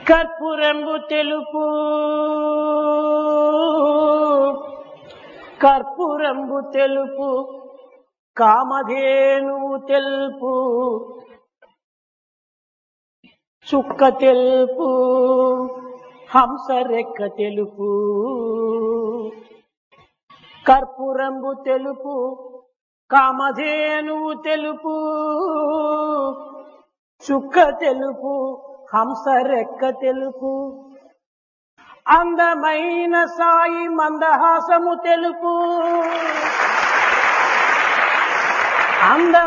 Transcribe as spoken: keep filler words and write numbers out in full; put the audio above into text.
కర్పూరంబు తెలుపు కర్పూరంబు తెలుపు కామధేనువు తెలుపు చుక్క తెలుపు హంస రెక్క తెలుపు కర్పూరంబు తెలుపు కామధేనువు తెలుపు చుక్క తెలుపు హంస రెక్క తెలుపు అందమైన సాయి మందహాసము తెలుపు అంద